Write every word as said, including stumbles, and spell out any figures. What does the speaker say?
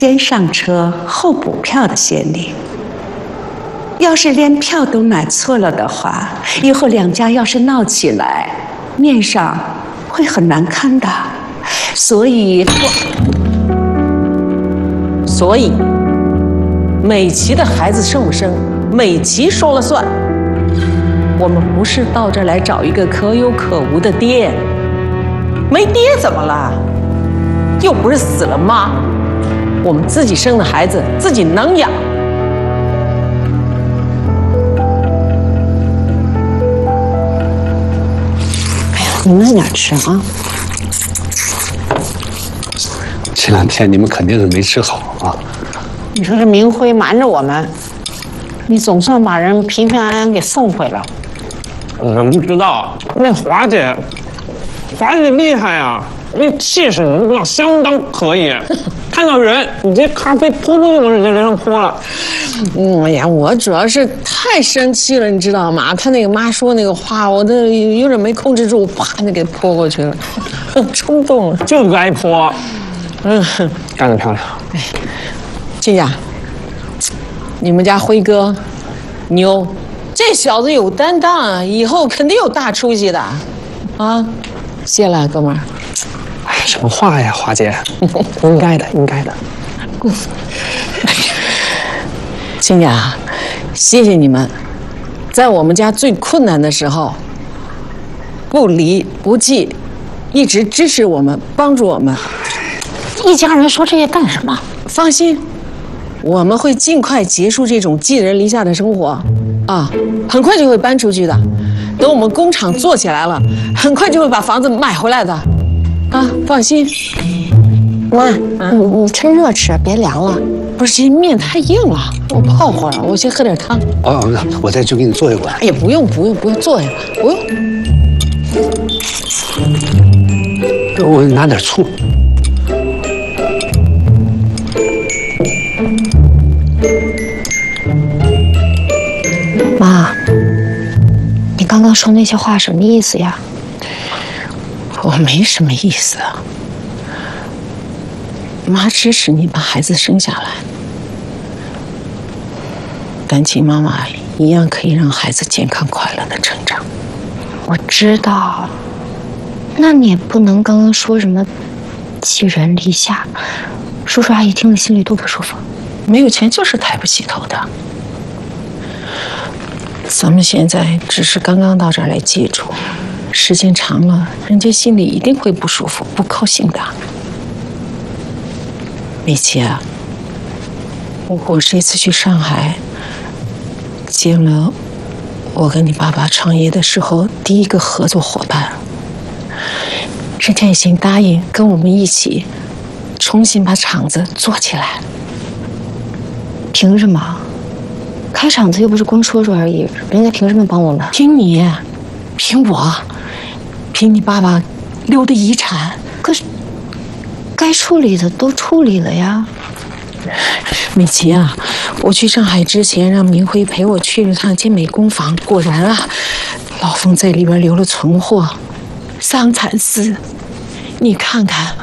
先上车后补票的先例。要是连票都买错了的话，以后两家要是闹起来，面上会很难堪的。所以， 所以，美琪的孩子生不生，美琪说了算。我们不是到这儿来找一个可有可无的爹，没爹怎么了？又不是死了妈，我们自己生的孩子自己能养。 你慢点吃啊！ 这两天你们肯定是没吃好啊！ 你说这明辉瞒着我们，你总算把人平平安安给送回了。 我不知道，那华姐，华姐厉害啊！那气势那相当可以，看到人，你这咖啡噗噗就往人家脸上泼了。 嗯，哎呀，我主要是太生气了，你知道吗？他那个妈说那个话，我都有点没控制住，啪就给泼过去了，冲动了， 就该泼。嗯，干得漂亮。 哎，静雅，你们家辉哥牛，这小子有担当啊，以后肯定有大出息的，啊，谢了，哥们儿。 哎，什么话呀，华姐，应该的，应该的。 静雅，谢谢你们，在我们家最困难的时候，不离不弃，一直支持我们，帮助我们。 一家人说这些干什么？ 放心，我们会尽快结束这种寄人篱下的生活，啊，很快就会搬出去的。等我们工厂做起来了，很快就会把房子买回来的，啊，放心。 妈，啊、你你趁热吃，别凉了。 不是，这面太硬了，我泡会儿，我先喝点汤。 哦，我再去给你做一碗。 哎呀，不用不用不用，坐下吧，不用。 我拿点醋。 妈，你刚刚说那些话什么意思呀？ 我没什么意思啊，妈支持你把孩子生下来，单亲妈妈一样可以让孩子健康快乐的成长。 我知道，那你也不能刚刚说什么寄人篱下，叔叔阿姨听了心里多不舒服。 没有钱就是抬不起头的。咱们现在只是刚刚到这儿来借住，时间长了，人家心里一定会不舒服、不高兴的。美琪啊，我这次去上海，见了我跟你爸爸创业的时候第一个合作伙伴，人家已经答应跟我们一起重新把厂子做起来。 凭什么？开厂子又不是光说说而已，人家凭什么帮我们？ 凭你，凭我，凭你爸爸留的遗产。 可是，该处理的都处理了呀。 美琪啊，我去上海之前让明辉陪我去了趟健美工坊，果然啊，老冯在里边留了存货，桑蚕丝。你看看，